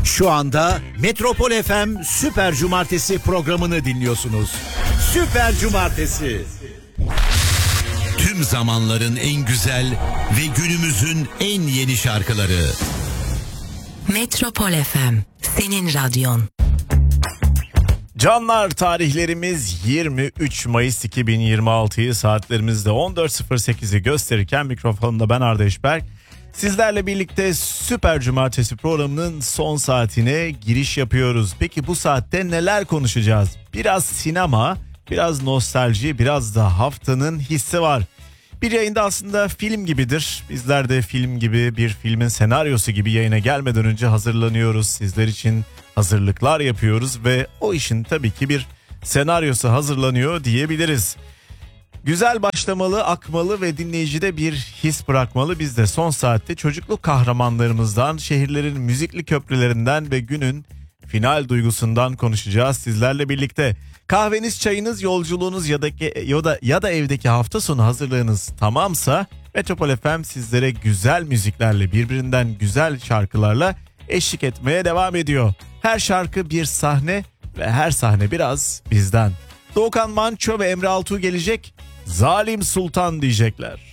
Şu anda Metropol FM Süper Cumartesi programını dinliyorsunuz. Süper Cumartesi. Tüm zamanların en güzel ve günümüzün en yeni şarkıları. Metropol FM, senin radyon. Canlar, tarihlerimiz 23 Mayıs 2026'yı saatlerimizde 14.08'i gösterirken mikrofonda ben Arda Eşberk. Sizlerle birlikte Süper Cumartesi programının son saatine giriş yapıyoruz. Peki bu saatte neler konuşacağız? Biraz sinema, biraz nostalji, biraz da haftanın hissi var. Bir yayında aslında film gibidir. Bizler de film gibi, bir filmin senaryosu gibi yayına gelmeden önce hazırlanıyoruz. Sizler için hazırlıklar yapıyoruz ve o işin tabii ki bir senaryosu hazırlanıyor diyebiliriz. Güzel başlamalı, akmalı ve dinleyicide bir his bırakmalı. Biz de son saatte çocukluk kahramanlarımızdan, şehirlerin müzikli köprülerinden ve günün final duygusundan konuşacağız sizlerle birlikte. Kahveniz, çayınız, yolculuğunuz ya da evdeki hafta sonu hazırlığınız tamamsa Metropol FM sizlere güzel müziklerle, birbirinden güzel şarkılarla eşlik etmeye devam ediyor. Her şarkı bir sahne ve her sahne biraz bizden. Doğukan Manço ve Emre Altuğ gelecek. Zalim Sultan diyecekler.